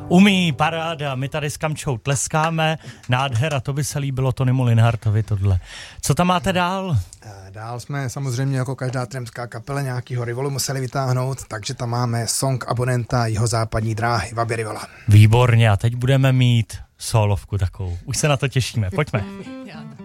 Umí, paráda, my tady s Kamčou tleskáme, nádhera, to by se líbilo Tonymu Linhartovi tohle. Co tam máte dál? Dál jsme samozřejmě jako každá tremská kapela nějakýho Rivolu museli vytáhnout, takže tam máme song abonenta Jihozápadní dráhy Vabě Rivola. Výborně, a teď budeme mít solovku takovou. Už se na to těšíme, pojďme.